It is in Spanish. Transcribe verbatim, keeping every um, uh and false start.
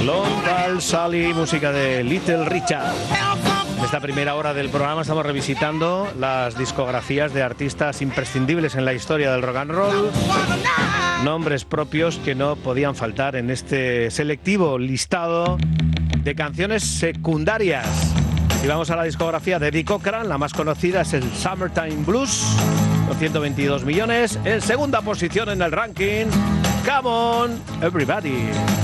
Long Tall Sally, música de Little Richard. En esta primera hora del programa estamos revisitando las discografías de artistas imprescindibles en la historia del rock and roll, nombres propios que no podían faltar en este selectivo listado de canciones secundarias. Y vamos a la discografía de Eddie Cochran. La más conocida es el Summertime Blues, con ciento veintidós millones. En segunda posición en el ranking, Come On Everybody.